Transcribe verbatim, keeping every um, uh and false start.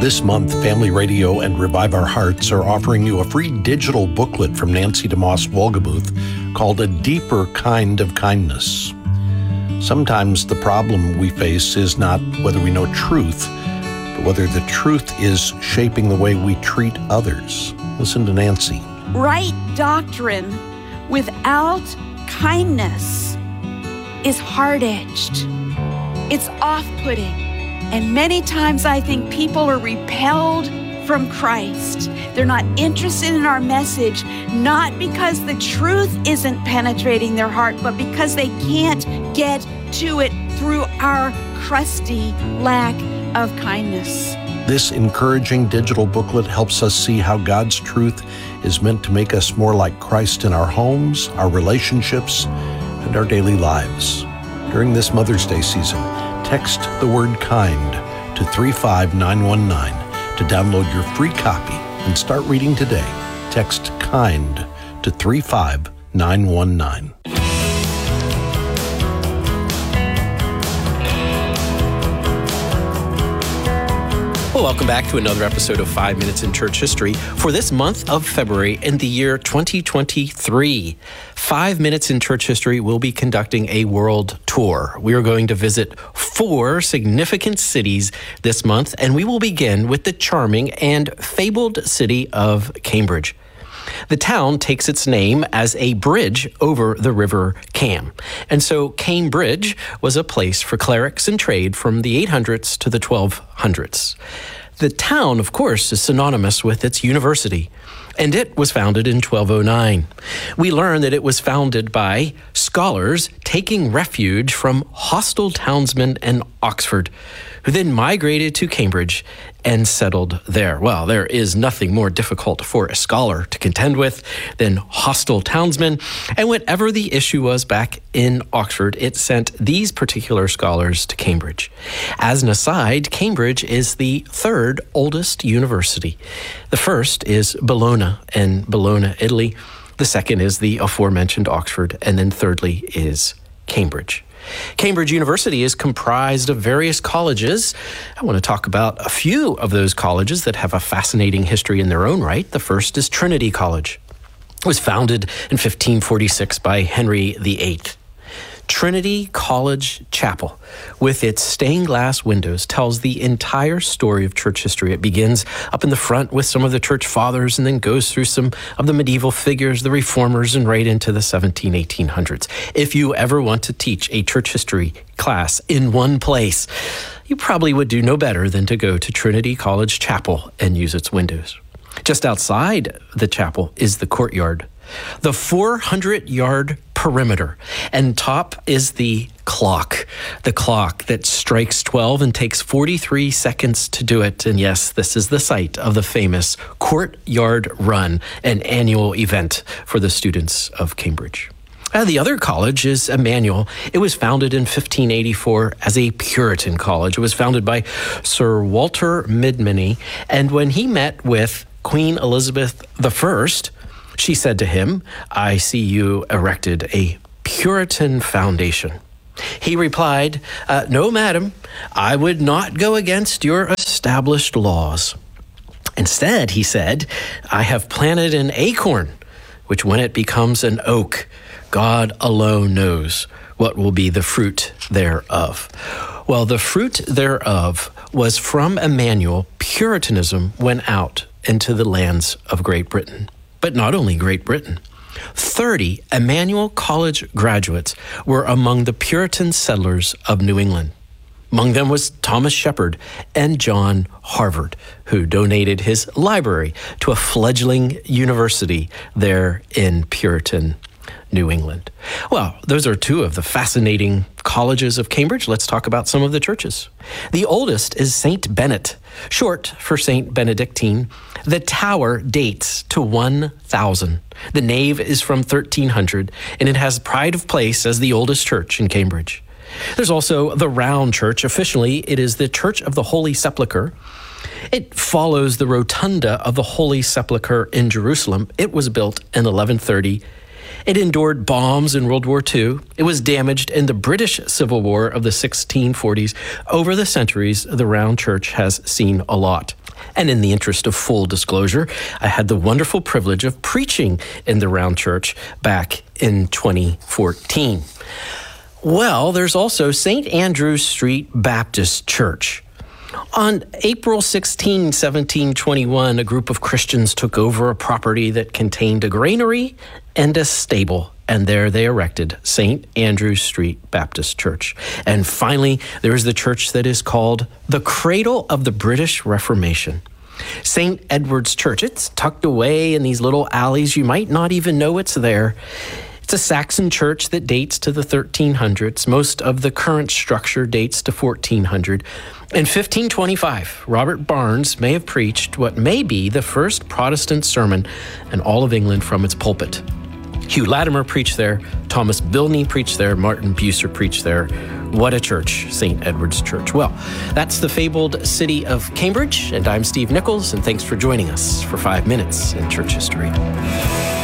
This month, Family Radio and Revive Our Hearts are offering you a free digital booklet from Nancy DeMoss Wolgemuth called A Deeper Kind of Kindness. Sometimes the problem we face is not whether we know truth, but whether the truth is shaping the way we treat others. Listen to Nancy. Right doctrine without kindness is hard-edged. It's off-putting. And many times I think people are repelled from Christ. They're not interested in our message, not because the truth isn't penetrating their heart, but because they can't get to it through our crusty lack of kindness. This encouraging digital booklet helps us see how God's truth is meant to make us more like Christ in our homes, our relationships, and our daily lives. During this Mother's Day season, text the word kind to three five nine one nine to download your free copy and start reading today. Text kind to three five nine one nine. Well, welcome back to another episode of Five Minutes in Church History for this month of February in the year twenty twenty-three. Five Minutes in Church History will be conducting a world tour. We are going to visit four significant cities this month, and we will begin with the charming and fabled city of Cambridge. The town takes its name as a bridge over the River Cam. And so Cambridge was a place for clerics and trade from the eight hundreds to the twelve hundreds. The town, of course, is synonymous with its university, and it was founded in twelve oh nine. We learn that it was founded by scholars taking refuge from hostile townsmen in Oxford, who then migrated to Cambridge and settled there. Well, there is nothing more difficult for a scholar to contend with than hostile townsmen, and whatever the issue was back in Oxford, it sent these particular scholars to Cambridge. As an aside, Cambridge is the third oldest university. The first is Bologna in Bologna, Italy. The second is the aforementioned Oxford, and then thirdly is Cambridge. Cambridge University is comprised of various colleges. I want to talk about a few of those colleges that have a fascinating history in their own right. The first is Trinity College. It was founded in fifteen forty-six by Henry the Eighth. Trinity College Chapel, with its stained glass windows, tells the entire story of church history. It begins up in the front with some of the church fathers and then goes through some of the medieval figures, the reformers, and right into the seventeen, eighteen hundreds. If you ever want to teach a church history class in one place, you probably would do no better than to go to Trinity College Chapel and use its windows. Just outside the chapel is the courtyard, the four hundred yard perimeter, and top is the clock, the clock that strikes twelve and takes forty-three seconds to do it. And yes, this is the site of the famous Courtyard Run, an annual event for the students of Cambridge. Uh, the other college is Emmanuel. It was founded in fifteen eighty-four as a Puritan college. It was founded by Sir Walter Midmany, and when he met with Queen Elizabeth the First, she said to him, "I see you erected a Puritan foundation." He replied, uh, "No, madam, I would not go against your established laws. Instead," he said, "I have planted an acorn, which when it becomes an oak, God alone knows what will be the fruit thereof." Well, the fruit thereof was from Emmanuel. Puritanism went out into the lands of Great Britain. But not only Great Britain. thirty Emmanuel College graduates were among the Puritan settlers of New England. Among them was Thomas Shepard and John Harvard, who donated his library to a fledgling university there in Puritan New England. Well, those are two of the fascinating colleges of Cambridge. Let's talk about some of the churches. The oldest is Saint Bennet, short for Saint Benedictine. The tower dates to one thousand. The nave is from thirteen hundred, and it has pride of place as the oldest church in Cambridge. There's also the Round Church. Officially, it is the Church of the Holy Sepulchre. It follows the Rotunda of the Holy Sepulchre in Jerusalem. It was built in eleven thirty. It endured bombs in World War Two. It was damaged in the British Civil War of the sixteen forties. Over the centuries, the Round Church has seen a lot. And in the interest of full disclosure, I had the wonderful privilege of preaching in the Round Church back in twenty fourteen. Well, there's also Saint Andrews Street Baptist Church. On April sixteenth, seventeen twenty-one, a group of Christians took over a property that contained a granary and a stable, and there they erected Saint Andrews Street Baptist Church. And finally, there is the church that is called the cradle of the British Reformation, Saint Edward's Church. It's tucked away in these little alleys. You might not even know it's there. It's a Saxon church that dates to the thirteen hundreds. Most of the current structure dates to fourteen hundred. In fifteen twenty-five, Robert Barnes may have preached what may be the first Protestant sermon in all of England from its pulpit. Hugh Latimer preached there, Thomas Bilney preached there, Martin Bucer preached there. What a church, Saint Edward's Church. Well, that's the fabled city of Cambridge, and I'm Steve Nichols, and thanks for joining us for Five Minutes in Church History.